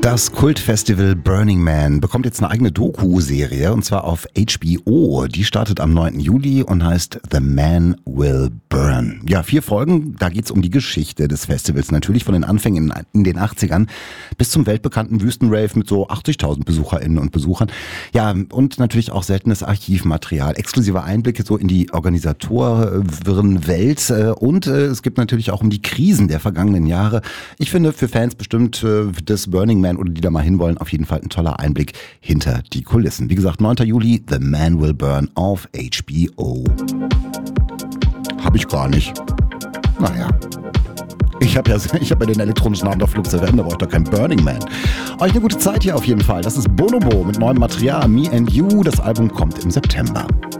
Das Kultfestival Burning Man bekommt jetzt eine eigene Doku-Serie und zwar auf HBO. Die startet am 9. Juli und heißt The Man Will Burn. Ja, 4 Folgen, da geht's um die Geschichte des Festivals. Natürlich von den Anfängen in den 80ern bis zum weltbekannten Wüstenrave mit so 80.000 BesucherInnen und Besuchern. Ja, und natürlich auch seltenes Archivmaterial, exklusive Einblicke so in die Organisatorenwelt und es gibt natürlich auch um die Krisen der vergangenen Jahre. Ich finde für Fans bestimmt des Burning Man oder die da mal hinwollen, auf jeden Fall ein toller Einblick hinter die Kulissen. Wie gesagt, 9. Juli, The Man Will Burn auf HBO. Hab ich gar nicht. Naja. Ich hab ja den elektronischen Namen der Flugzeugwende, aber auch doch kein Burning Man. Euch eine gute Zeit hier auf jeden Fall. Das ist Bonobo mit neuem Material, Me and You. Das Album kommt im September.